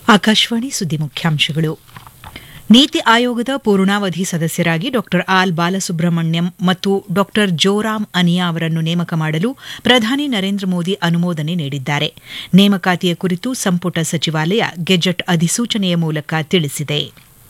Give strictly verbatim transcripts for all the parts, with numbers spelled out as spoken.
ಆಕಾಶವಾಣಿ ಸುದ್ದಿ ಮುಖ್ಯಾಂಶಗಳು. ನೀತಿ ಆಯೋಗದ ಪೂರ್ಣಾವಧಿ ಸದಸ್ಯರಾಗಿ ಡಾ ಆಲ್ ಬಾಲಸುಬ್ರಹ್ಮಣ್ಯಂ ಮತ್ತು ಡಾ ಜೋರಾಮ್ ಅನಿಯಾ ಅವರನ್ನು ನೇಮಕ ಮಾಡಲು ಪ್ರಧಾನಿ ನರೇಂದ್ರ ಮೋದಿ ಅನುಮೋದನೆ ನೀಡಿದ್ದಾರೆ. ನೇಮಕಾತಿಯ ಕುರಿತು ಸಂಪುಟ ಸಚಿವಾಲಯ ಗೆಜೆಟ್ ಅಧಿಸೂಚನೆಯ ಮೂಲಕ ತಿಳಿಸಿದೆ.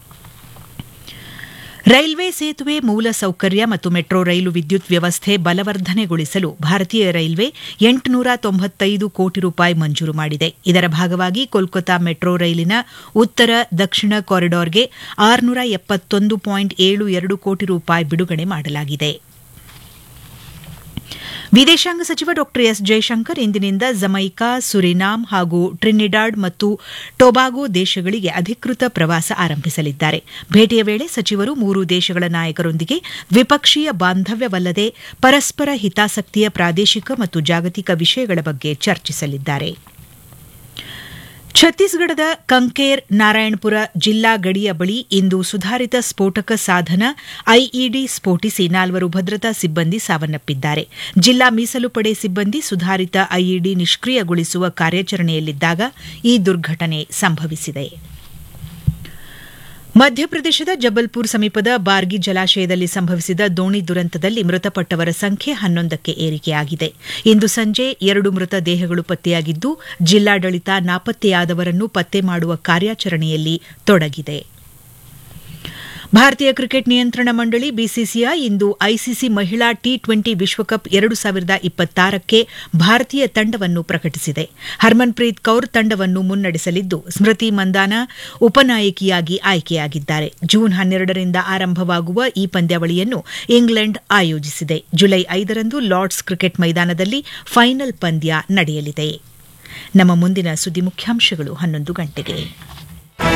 ರೈಲ್ವೆ ಸೇತುವೆ ಮೂಲ ಸೌಕರ್ಯ ಮತ್ತು ಮೆಟ್ರೋ ರೈಲು ವಿದ್ಯುತ್ ವ್ಯವಸ್ಥೆ ಬಲವರ್ಧನೆಗೊಳಿಸಲು ಭಾರತೀಯ ರೈಲ್ವೆ ಎಂಟುನೂರ ತೊಂಬತ್ತೈದು ಕೋಟಿ ರೂಪಾಯಿ ಮಂಜೂರು ಮಾಡಿದೆ. ಇದರ ಭಾಗವಾಗಿ ಕೋಲ್ಕತಾ ಮೆಟ್ರೋ ರೈಲಿನ ಉತ್ತರ ದಕ್ಷಿಣ ಕಾರಿಡಾರ್ಗೆ ಆರುನೂರ ಎಪ್ಪತ್ತೊಂದು ಪಾಯಿಂಟ್ ಏಳು ಎರಡು ಕೋಟಿ ರೂಪಾಯಿ ಬಿಡುಗಡೆ ಮಾಡಲಾಗಿದೆ. ವಿದೇಶಾಂಗ ಸಚಿವ ಡಾ ಎಸ್ ಜೈಶಂಕರ್ ಇಂದಿನಿಂದ ಜಮೈಕಾ, ಸುರಿನಾಮ್ ಹಾಗೂ ಟ್ರಿನಿಡಾಡ್ ಮತ್ತು ಟೊಬಾಗೊ ದೇಶಗಳಿಗೆ ಅಧಿಕೃತ ಪ್ರವಾಸ ಆರಂಭಿಸಲಿದ್ದಾರೆ. ಭೇಟಿಯ ವೇಳೆ ಸಚಿವರು ಮೂರೂ ದೇಶಗಳ ನಾಯಕರೊಂದಿಗೆ ದ್ವಿಪಕ್ಷೀಯ ಬಾಂಧವ್ಯವಲ್ಲದೆ ಪರಸ್ಪರ ಹಿತಾಸಕ್ತಿಯ ಪ್ರಾದೇಶಿಕ ಮತ್ತು ಜಾಗತಿಕ ವಿಷಯಗಳ ಬಗ್ಗೆ ಚರ್ಚಿಸಲಿದ್ದಾರೆ. ಛತ್ತೀಸ್ಗಢದ ಕಂಕೇರ್ ನಾರಾಯಣಪುರ ಜಿಲ್ಲಾ ಗಡಿಯ ಬಳಿ ಇಂದು ಸುಧಾರಿತ ಸ್ಫೋಟಕ ಸಾಧನ ಐಇಡಿ ಸ್ಫೋಟಿಸಿ ನಾಲ್ವರು ಭದ್ರತಾ ಸಿಬ್ಬಂದಿ ಸಾವನ್ನಪ್ಪಿದ್ದಾರೆ. ಜಿಲ್ಲಾ ಮೀಸಲು ಪಡೆ ಸಿಬ್ಬಂದಿ ಸುಧಾರಿತ ಐಇಡಿ ನಿಷ್ಕ್ರಿಯಗೊಳಿಸುವ ಕಾರ್ಯಾಚರಣೆಯಲ್ಲಿದ್ದಾಗ ಈ ದುರ್ಘಟನೆ ಸಂಭವಿಸಿದೆ. ಮಧ್ಯಪ್ರದೇಶದ ಜಬಲ್ಪುರ್ ಸಮೀಪದ ಬಾರ್ಗಿ ಜಲಾಶಯದಲ್ಲಿ ಸಂಭವಿಸಿದ ದೋಣಿ ದುರಂತದಲ್ಲಿ ಮೃತಪಟ್ಟವರ ಸಂಖ್ಯೆ ಹನ್ನೊಂದಕ್ಕೆ ಏರಿಕೆಯಾಗಿದೆ. ಇಂದು ಸಂಜೆ ಎರಡು ಮೃತ ದೇಹಗಳು ಪತ್ತೆಯಾಗಿದ್ದು, ಜಿಲ್ಲಾಡಳಿತ ನಾಪತ್ತೆಯಾದವರನ್ನು ಪತ್ತೆ ಮಾಡುವ ಕಾರ್ಯಾಚರಣೆಯಲ್ಲಿ ತೊಡಗಿದೆ. ಭಾರತೀಯ ಕ್ರಿಕೆಟ್ ನಿಯಂತ್ರಣ ಮಂಡಳಿ ಬಿಸಿಸಿಐ ಇಂದು ಐಸಿಸಿ ಮಹಿಳಾ ಟಿ ಟ್ವೆಂಟಿ ವಿಶ್ವಕಪ್ ಎರಡು ಸಾವಿರದ ಇಪ್ಪತ್ತಾರಕ್ಕೆ ಭಾರತೀಯ ತಂಡವನ್ನು ಪ್ರಕಟಿಸಿದೆ. ಹರ್ಮನ್ಪ್ರೀತ್ ಕೌರ್ ತಂಡವನ್ನು ಮುನ್ನಡೆಸಲಿದ್ದು, ಸ್ಮೃತಿ ಮಂದಾನ ಉಪನಾಯಕಿಯಾಗಿ ಆಯ್ಕೆಯಾಗಿದ್ದಾರೆ. ಜೂನ್ ಹನ್ನೆರಡರಿಂದ ಆರಂಭವಾಗುವ ಈ ಪಂದ್ಯಾವಳಿಯನ್ನು ಇಂಗ್ಲೆಂಡ್ ಆಯೋಜಿಸಿದೆ. ಜುಲೈ ಐದರಂದು ಲಾರ್ಡ್ಸ್ ಕ್ರಿಕೆಟ್ ಮೈದಾನದಲ್ಲಿ ಫೈನಲ್ ಪಂದ್ಯ ನಡೆಯಲಿದೆ. ನಮ್ಮ ಮುಂದಿನ ಸುದ್ದಿ ಮುಖ್ಯಾಂಶಗಳು ಹನ್ನೊಂದು ಗಂಟೆಗೆ.